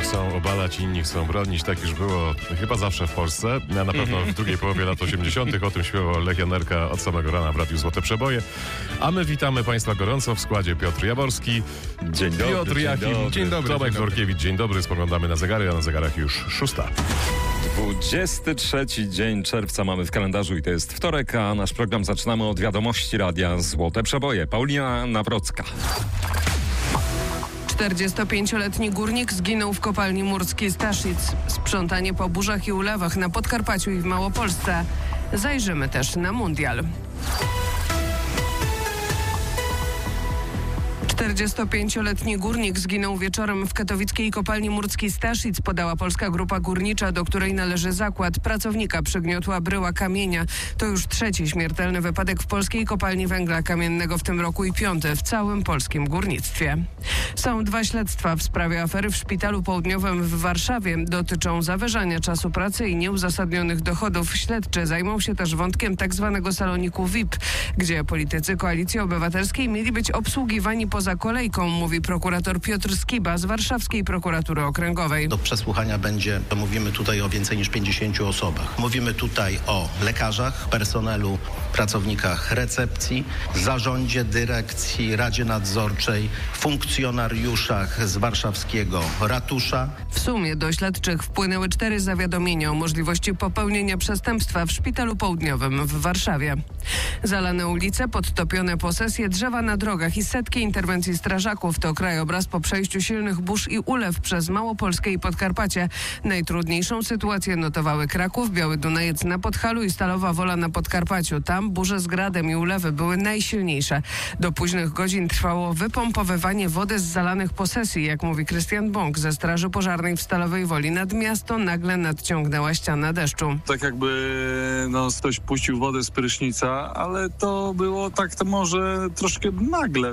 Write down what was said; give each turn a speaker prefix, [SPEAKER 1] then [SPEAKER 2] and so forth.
[SPEAKER 1] chcą obalać, inni chcą bronić. Tak już było chyba zawsze w Polsce. A na pewno w drugiej połowie lat 80. O tym śpiewał Lech Janerka od samego rana w Radiu Złote Przeboje. A my witamy Państwa gorąco w składzie Piotr Jaworski,
[SPEAKER 2] Dzień dobry,
[SPEAKER 1] Piotr Jachim,
[SPEAKER 2] dzień dobry.
[SPEAKER 1] Tomek Dworkiewicz. Dzień dobry, spoglądamy na zegary, a na zegarach już 6.
[SPEAKER 2] 23 dzień czerwca mamy w kalendarzu i to jest wtorek, a nasz program zaczynamy od wiadomości Radia Złote Przeboje. Paulina Nawrocka.
[SPEAKER 3] 45-letni górnik zginął w kopalni Murskiej Staszic. Sprzątanie po burzach i ulewach na Podkarpaciu i w Małopolsce. Zajrzymy też na mundial. 45-letni górnik zginął wieczorem w katowickiej kopalni Murskiej Staszic, podała Polska Grupa Górnicza, do której należy zakład. Pracownika przygniotła bryła kamienia. To już trzeci śmiertelny wypadek w polskiej kopalni węgla kamiennego w tym roku i 5. w całym polskim górnictwie. Są 2 śledztwa w sprawie afery w Szpitalu Południowym w Warszawie. Dotyczą zawyżania czasu pracy i nieuzasadnionych dochodów. Śledczy zajmą się też wątkiem tzw. saloniku VIP, gdzie politycy Koalicji Obywatelskiej mieli być obsługiwani poza kolejką, mówi prokurator Piotr Skiba z Warszawskiej Prokuratury Okręgowej.
[SPEAKER 4] Do przesłuchania mówimy tutaj o więcej niż 50 osobach. Mówimy tutaj o lekarzach, personelu, pracownikach recepcji, zarządzie, dyrekcji, radzie nadzorczej, funkcjonariuszach z warszawskiego ratusza.
[SPEAKER 3] W sumie do śledczych wpłynęły 4 zawiadomienia o możliwości popełnienia przestępstwa w Szpitalu Południowym w Warszawie. Zalane ulice, podtopione posesje, drzewa na drogach i setki interwencji strażaków to krajobraz po przejściu silnych burz i ulew przez Małopolskę i Podkarpacie. Najtrudniejszą sytuację notowały Kraków, Biały Dunajec na Podhalu i Stalowa Wola na Podkarpaciu. Tam burze z gradem i ulewy były najsilniejsze. Do późnych godzin trwało wypompowywanie wody z zalanych posesji, jak mówi Krystian Bąk ze Straży Pożarnej w Stalowej Woli. Nad miasto nagle nadciągnęła ściana deszczu.
[SPEAKER 5] Tak jakby ktoś puścił wodę z prysznica, ale to było tak to może troszkę nagle.